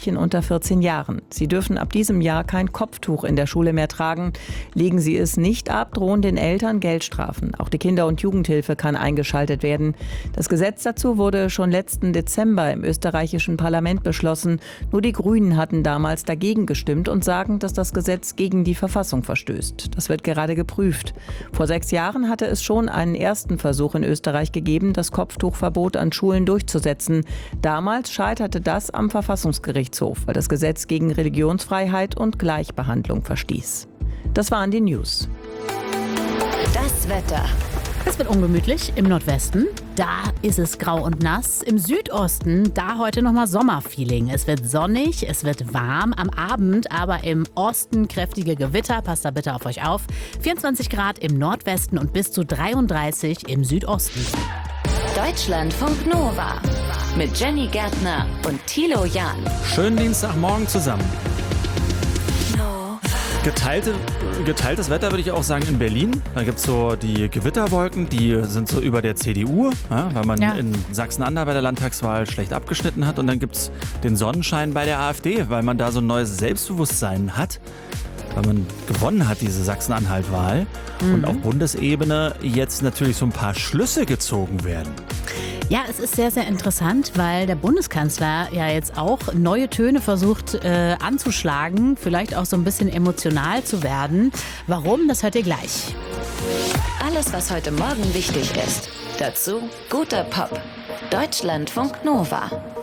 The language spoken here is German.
unter 14 Jahren. Sie dürfen ab diesem Jahr kein Kopftuch in der Schule mehr tragen. Legen sie es nicht ab, drohen den Eltern Geldstrafen. Auch die Kinder- und Jugendhilfe kann eingeschaltet werden. Das Gesetz dazu wurde schon letzten Dezember im österreichischen Parlament beschlossen. Nur die Grünen hatten damals dagegen gestimmt und sagen, dass das Gesetz gegen die Verfassung verstößt. Das wird gerade geprüft. Vor 6 Jahren hatte es schon einen ersten Versuch in Österreich gegeben, das Kopftuchverbot an Schulen durchzusetzen. Damals scheiterte das am Verfassungsgerichtshof, weil das Gesetz gegen Religionsfreiheit und Gleichbehandlung verstieß. Das waren die News. Das Wetter. Es wird ungemütlich im Nordwesten. Da ist es grau und nass. Im Südosten, da heute nochmal Sommerfeeling. Es wird sonnig, es wird warm. Am Abend aber im Osten kräftige Gewitter. Passt da bitte auf euch auf. 24 Grad im Nordwesten und bis zu 33 im Südosten. Deutschlandfunk Nova. Mit Jenny Gärtner und Thilo Jahn. Schönen Dienstagmorgen zusammen. Geteiltes Wetter, würde ich auch sagen, in Berlin. Da gibt es so die Gewitterwolken, die sind so über der CDU, ja, weil man in Sachsen-Anhalt bei der Landtagswahl schlecht abgeschnitten hat. Und dann gibt es den Sonnenschein bei der AfD, weil man da so ein neues Selbstbewusstsein hat, weil man gewonnen hat, diese Sachsen-Anhalt-Wahl. Und auf Bundesebene jetzt natürlich so ein paar Schlüsse gezogen werden. Ja, es ist sehr, sehr interessant, weil der Bundeskanzler ja jetzt auch neue Töne versucht anzuschlagen, vielleicht auch so ein bisschen emotional zu werden. Warum, das hört ihr gleich. Alles, was heute Morgen wichtig ist. Dazu guter Pop. Deutschlandfunk Nova.